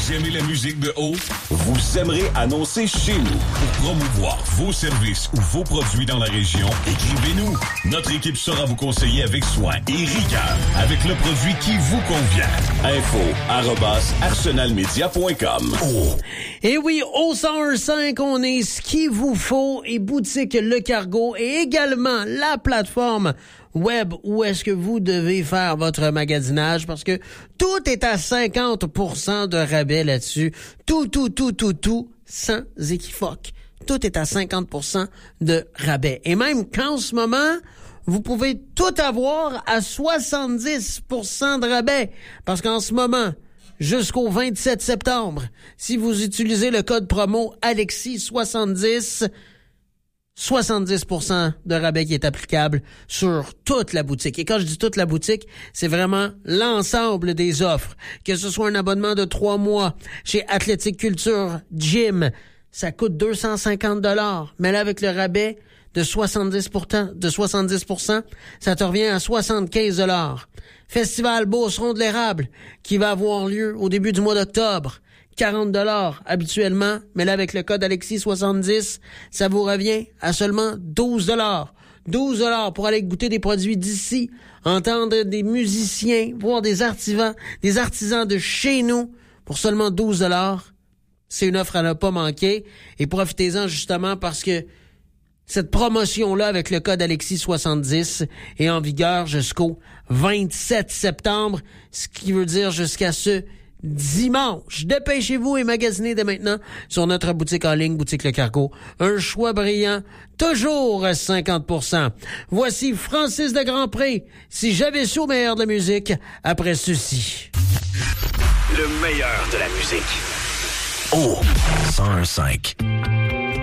Vous aimez la musique de haut? Vous aimerez annoncer chez nous. Pour promouvoir vos services ou vos produits dans la région, écrivez-nous. Notre équipe saura vous conseiller avec soin et rigueur avec le produit qui vous convient. info@arsenalmedia.com. Oh. Et oui, au 101.5, on est ce qu'il vous faut et boutique Le Cargo et également la plateforme web où est-ce que vous devez faire votre magasinage parce que tout est à 50% de rabais là-dessus. Tout, sans équivoque. Tout est à 50% de rabais. Et même qu'en ce moment, vous pouvez tout avoir à 70% de rabais parce qu'en ce moment, jusqu'au 27 septembre, si vous utilisez le code promo Alexis70, 70% de rabais qui est applicable sur toute la boutique. Et quand je dis toute la boutique, c'est vraiment l'ensemble des offres. Que ce soit un abonnement de 3 mois chez Athletic Culture Gym, ça coûte 250 $. Mais là, avec le rabais de 70%, ça te revient à 75 $. Festival Beauceron de l'érable, qui va avoir lieu au début du mois d'octobre. 40 $ habituellement, mais là, avec le code Alexis70, ça vous revient à seulement 12 $. 12 $ pour aller goûter des produits d'ici, entendre des musiciens, voir des artisans de chez nous pour seulement 12 $. C'est une offre à ne pas manquer et profitez-en justement parce que cette promotion-là avec le code Alexis70 est en vigueur jusqu'au 27 septembre, ce qui veut dire jusqu'à ce dimanche. Dépêchez-vous et magasinez dès maintenant sur notre boutique en ligne, Boutique Le Cargo. Un choix brillant, toujours à 50%. Voici Francis de Grandpré, Si j'avais su au meilleur de la musique, après ceci. Le meilleur de la musique. Oh, 101.5.